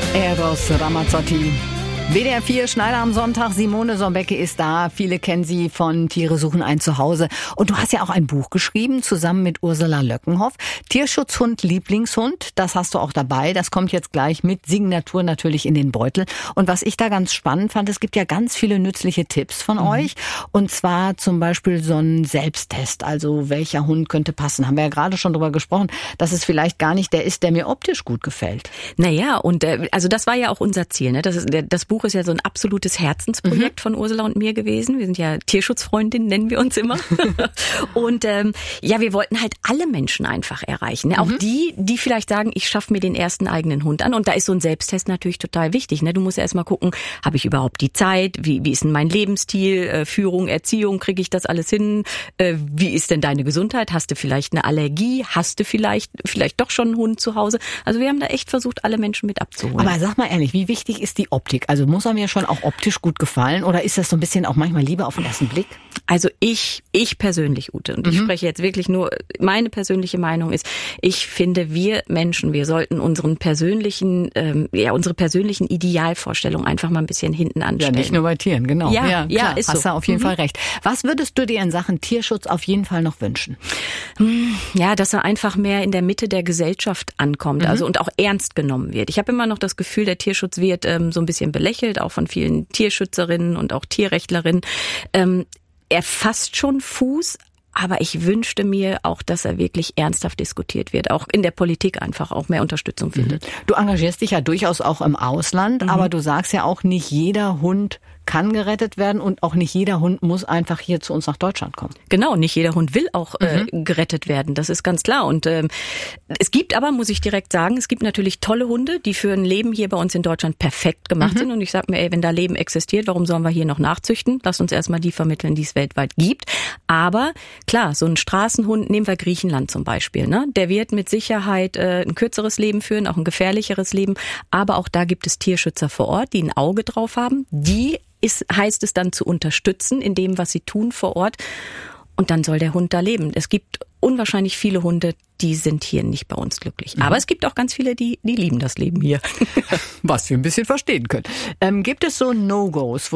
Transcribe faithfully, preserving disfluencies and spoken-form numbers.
Eros Ramazzotti. W D R vier Schneider am Sonntag. Simone Sorbecke ist da. Viele kennen sie von Tiere suchen ein Zuhause. Und du hast ja auch ein Buch geschrieben, zusammen mit Ursula Löckenhoff. Tierschutzhund, Lieblingshund. Das hast du auch dabei. Das kommt jetzt gleich mit Signatur natürlich in den Beutel. Und was ich da ganz spannend fand, es gibt ja ganz viele nützliche Tipps von mhm. euch. Und zwar zum Beispiel so ein Selbsttest. Also welcher Hund könnte passen. Haben wir ja gerade schon drüber gesprochen, dass es vielleicht gar nicht der ist, der mir optisch gut gefällt. Naja, und äh, also das war ja auch unser Ziel. Ne? Das ist, das Buch ist ja so ein absolutes Herzensprojekt mhm. von Ursula und mir gewesen. Wir sind ja Tierschutzfreundinnen, nennen wir uns immer. Und ähm, ja, wir wollten halt alle Menschen einfach erreichen. Ne? Mhm. Auch die, die vielleicht sagen, ich schaffe mir den ersten eigenen Hund an. Und da ist so ein Selbsttest natürlich total wichtig. Ne? Du musst ja erstmal gucken, habe ich überhaupt die Zeit? Wie, wie ist denn mein Lebensstil? Äh, Führung, Erziehung, kriege ich das alles hin? Äh, wie ist denn deine Gesundheit? Hast du vielleicht eine Allergie? Hast du vielleicht vielleicht doch schon einen Hund zu Hause? Also wir haben da echt versucht, alle Menschen mit abzuholen. Aber sag mal ehrlich, wie wichtig ist die Optik? Also muss er mir schon auch optisch gut gefallen oder ist das so ein bisschen auch manchmal Liebe auf den ersten Blick? Also ich, ich persönlich, Ute, und mhm. ich spreche jetzt wirklich nur, meine persönliche Meinung ist, ich finde, wir Menschen, wir sollten unseren persönlichen, ähm, ja, unsere persönlichen Idealvorstellungen einfach mal ein bisschen hinten anstellen. Ja, nicht nur bei Tieren, genau. Ja, ja, ja ist hast so. du auf jeden mhm. Fall recht. Was würdest du dir in Sachen Tierschutz auf jeden Fall noch wünschen? Ja, dass er einfach mehr in der Mitte der Gesellschaft ankommt, mhm. also und auch ernst genommen wird. Ich habe immer noch das Gefühl, der Tierschutz wird ähm, so ein bisschen belächelt, auch von vielen Tierschützerinnen und auch Tierrechtlerinnen. Ähm, er fasst schon Fuß, aber ich wünschte mir auch, dass er wirklich ernsthaft diskutiert wird, auch in der Politik einfach auch mehr Unterstützung findet. Du engagierst dich ja durchaus auch im Ausland, mhm. aber du sagst ja auch, nicht jeder Hund kann gerettet werden und auch nicht jeder Hund muss einfach hier zu uns nach Deutschland kommen. Genau, nicht jeder Hund will auch äh, mhm. gerettet werden, das ist ganz klar. Und ähm, es gibt aber, muss ich direkt sagen, es gibt natürlich tolle Hunde, die für ein Leben hier bei uns in Deutschland perfekt gemacht mhm. sind. Und ich sag mir, ey, wenn da Leben existiert, warum sollen wir hier noch nachzüchten? Lass uns erstmal die vermitteln, die es weltweit gibt. Aber klar, so ein Straßenhund, nehmen wir Griechenland zum Beispiel, ne? Der wird mit Sicherheit äh, ein kürzeres Leben führen, auch ein gefährlicheres Leben. Aber auch da gibt es Tierschützer vor Ort, die ein Auge drauf haben, die ist, heißt es dann zu unterstützen in dem, was sie tun vor Ort. Und dann soll der Hund da leben. Es gibt unwahrscheinlich viele Hunde, die sind hier nicht bei uns glücklich. Mhm. Aber es gibt auch ganz viele, die, die lieben das Leben hier. Was wir ein bisschen verstehen können. Ähm, gibt es so No-Gos, wo